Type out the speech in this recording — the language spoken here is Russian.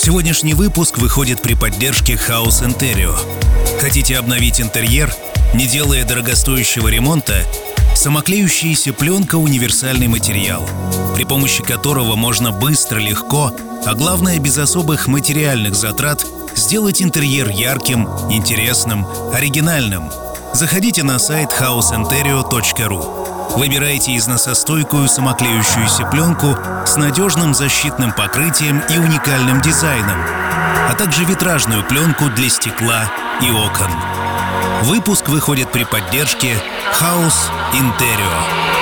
Сегодняшний выпуск выходит при поддержке House Interior. Хотите обновить интерьер, не делая дорогостоящего ремонта? Самоклеющаяся пленка — универсальный материал, при помощи которого можно быстро, легко, а главное без особых материальных затрат, сделать интерьер ярким, интересным, оригинальным. Заходите на сайт houseinterio.ru. Выбирайте износостойкую самоклеющуюся пленку с надежным защитным покрытием и уникальным дизайном, а также витражную пленку для стекла и окон. Выпуск выходит при поддержке House Interior.